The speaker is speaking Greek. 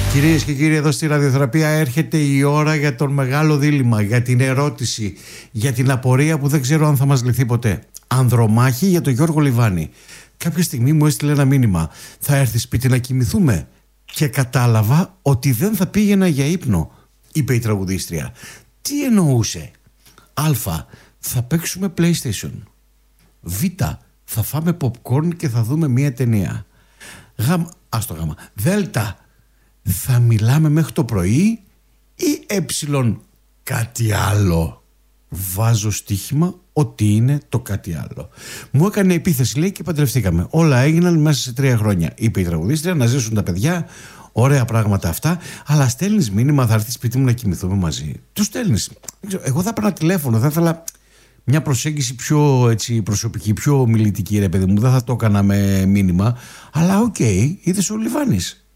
Κυρίες και κύριοι, εδώ στη ραδιοθεραπεία έρχεται η ώρα για τον μεγάλο δίλημμα, για την ερώτηση, για την απορία που δεν ξέρω αν θα μας λυθεί ποτέ. Ανδρομάχη για τον Γιώργο Λιβάνη. Κάποια στιγμή μου έστειλε ένα μήνυμα. Θα έρθει σπίτι να κοιμηθούμε? Και κατάλαβα ότι δεν θα πήγαινα για ύπνο, είπε η τραγουδίστρια. Τι εννοούσε? Α. Θα παίξουμε PlayStation. Β. Θα φάμε popcorn και θα δούμε μία ταινία. Δ. Θα μιλάμε μέχρι το πρωί. Ή κάτι άλλο? Βάζω στοίχημα ότι είναι το κάτι άλλο. Μου έκανε επίθεση, λέει, και παντρευτήκαμε. Όλα έγιναν μέσα σε 3 χρόνια, είπε η τραγουδίστρια. Να ζήσουν τα παιδιά. Ωραία πράγματα αυτά. Αλλά στέλνεις μήνυμα, θα έρθει σπίτι μου να κοιμηθούμε μαζί. Το στέλνεις. Εγώ θα παίρνα τηλέφωνο, θα ήθελα μια προσέγγιση πιο έτσι, προσωπική, πιο μιλητική, ρε παιδί μου. Δεν θα το έκανα με μήνυμα. Αλλά οκ, είδες ο Λιβάνης.